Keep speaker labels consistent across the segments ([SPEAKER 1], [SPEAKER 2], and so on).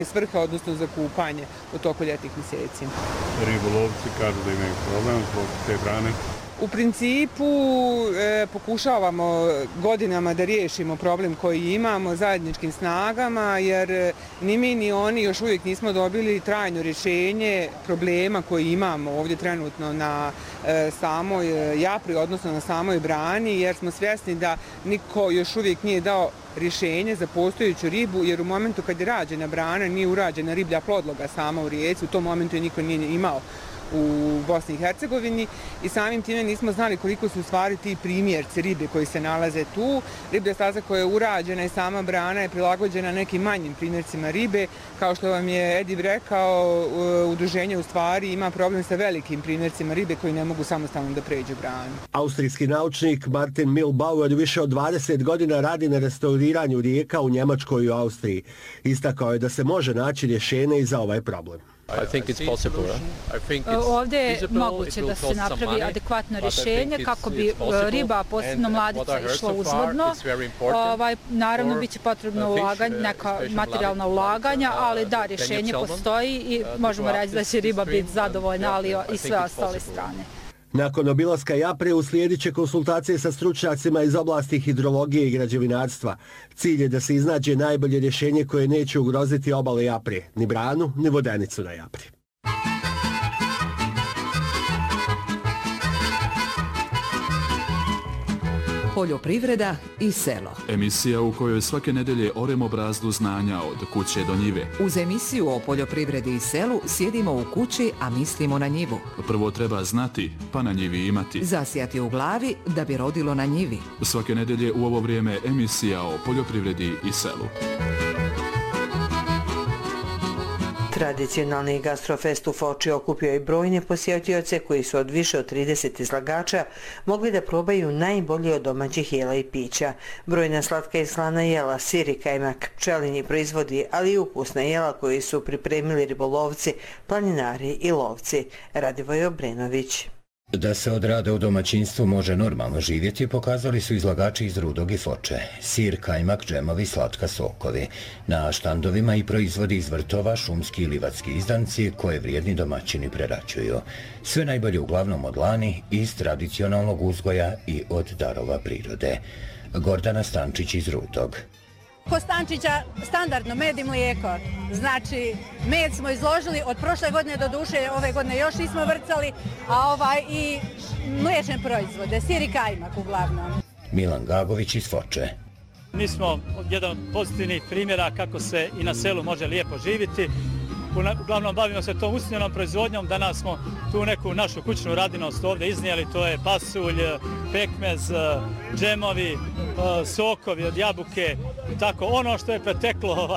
[SPEAKER 1] svrha, odnosno za kupanje u toku ljetnih mjeseci.
[SPEAKER 2] Ribolovci kažu da imaju problem zbog te brane.
[SPEAKER 1] U principu pokušavamo godinama da riješimo problem koji imamo zajedničkim snagama, jer ni mi ni oni još uvijek nismo dobili trajno rješenje problema koji imamo ovdje trenutno na samoj Japri, odnosno na samoj brani, jer smo svjesni da niko još uvijek nije dao rješenje za postojeću ribu, jer u momentu kad je rađena brana nije urađena riblja podloga sama u rijeci, u tom momentu je niko nije imao u Bosni i Hercegovini i samim time nismo znali koliko su u stvari ti primjerci ribe koji se nalaze tu. Riblja staza koja je urađena i sama brana je prilagođena nekim manjim primjercima ribe. Kao što vam je Edib rekao, udruženje u stvari ima problem sa velikim primjercima ribe koji ne mogu samostalno da pređu branu.
[SPEAKER 3] Austrijski naučnik Martin Milbauer više od 20 godina radi na restauriranju rijeka u Njemačkoj i u Austriji. Istakao je da se može naći rješenje i za ovaj problem.
[SPEAKER 4] Ovdje je moguće da se napravi adekvatno rješenje kako bi riba, posebno mladica, išla uzvodno. Naravno, bit će potrebno neka materijalna ulaganja, ali da, rješenje postoji i možemo reći da će riba biti zadovoljna, ali i sve ostale strane.
[SPEAKER 3] Nakon obilaska Japre uslijedit će konsultacije sa stručnjacima iz oblasti hidrologije i građevinarstva. Cilj je da se iznađe najbolje rješenje koje neće ugroziti obale Japre, ni branu, ni vodenicu na Japri.
[SPEAKER 5] Poljoprivreda i selo.
[SPEAKER 6] Emisija u kojoj svake nedelje oremo brazdu znanja od kuće do njive.
[SPEAKER 5] Uz emisiju o poljoprivredi i selu sjedimo u kući, a mislimo na njivu.
[SPEAKER 6] Prvo treba znati, pa na njivi imati.
[SPEAKER 5] Zasijati u glavi da bi rodilo na njivi.
[SPEAKER 6] Svake nedelje u ovo vrijeme emisija o poljoprivredi i selu.
[SPEAKER 7] Tradicionalni gastrofest u Foči okupio i brojne posjetioce koji su od više od 30 izlagača mogli da probaju najbolje od domaćih jela i pića. Brojna slatka i slana jela, sir i kajmak, pčelinji proizvodi, ali i ukusna jela koji su pripremili ribolovci, planinari i lovci. Radivoj Obrenović.
[SPEAKER 8] Da se od rada u domaćinstvu može normalno živjeti, pokazali su izlagači iz Rudog i Foče. Sir, kajmak, džemovi, slatka, sokovi. Na štandovima i proizvodi iz vrtova, šumski i livatski izdanci koje vrijedni domaćini prerađuju. Sve najbolje uglavnom od lani, iz tradicionalnog uzgoja i od darova prirode. Gordana Stančić iz Rudog.
[SPEAKER 9] Kod Stančića standardno med i mlijeko. Znači, med smo izložili od prošle godine do duše, ove godine još nismo vrcali, a i mliječne proizvode, sir i kajmak uglavnom.
[SPEAKER 8] Milan Gagović iz Foče.
[SPEAKER 10] Mi smo jedan od pozitivnih primjera kako se i na selu može lijepo živjeti. Uglavnom bavimo se tom usnjenom proizvodnjom. Danas smo tu neku našu kućnu radinost ovdje iznijeli, to je pasulj, pekmez, džemovi, sokovi od jabuke i tako ono što je preteklo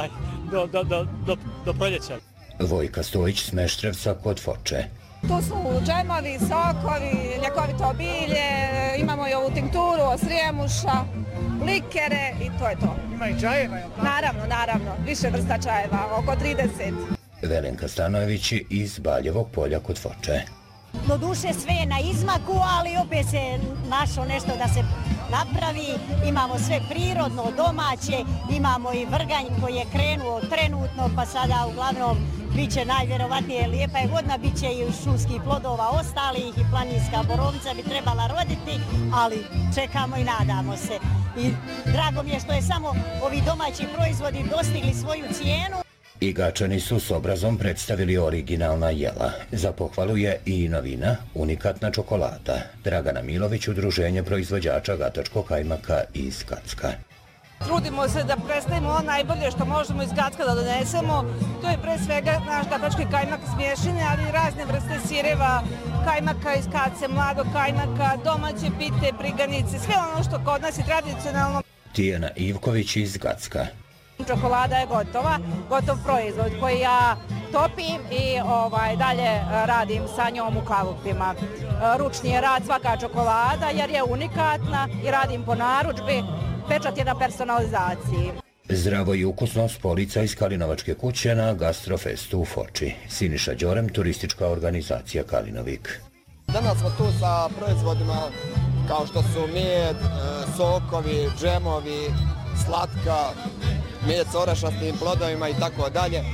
[SPEAKER 10] do proljeća.
[SPEAKER 8] Vojka Stojić s Meštrevca kod Foče.
[SPEAKER 11] Tu su džemovi, sokovi, ljekovito bilje, imamo i ovu tinkturu od srijemuša, likere i to je to.
[SPEAKER 12] Ima i čajeva?
[SPEAKER 11] Naravno, više vrsta čajeva, oko 30.
[SPEAKER 8] Velenka Stanojević iz Baljevog polja kod Foče.
[SPEAKER 13] Do duše sve je na izmaku, ali opet se našlo nešto da se napravi. Imamo sve prirodno, domaće, imamo i vrganj koji je krenuo trenutno, pa sada uglavnom biće najvjerovatnije lijepa je godina, biće i šumskih plodova ostalih i planinska borovnica bi trebala roditi, ali čekamo i nadamo se. I drago mi je što je samo ovi domaći proizvodi dostigli svoju cijenu.
[SPEAKER 8] I Gačani su s obrazom predstavili originalna jela. Za pohvalu je i novina, unikatna čokolada. Dragana Milović, udruženje proizvođača gatačkog kajmaka iz Gacka.
[SPEAKER 11] Trudimo se da predstavimo ono najbolje što možemo iz Gacka da donesemo. To je pre svega naš gatački kajmak smješine, ali i razne vrste sireva, kajmaka iz kace, mladog kajmaka, domaće pite, priganice, sve ono što kod nas je tradicionalno.
[SPEAKER 8] Tijana Ivković iz Gacka.
[SPEAKER 11] Čokolada je gotov proizvod koji ja topim i dalje radim sa njom u kalupima. Ručni je rad svaka čokolada jer je unikatna i radim po narudžbi, pečat je na personalizaciji.
[SPEAKER 8] Zdravo i ukusno s polica iz Kalinovačke kuće na Gastrofestu u Foči. Siniša Đorem, turistička organizacija Kalinovik.
[SPEAKER 14] Danas smo tu sa proizvodima kao što su med, sokovi, džemovi, slatka, med s orešastim plodovima i tako dalje.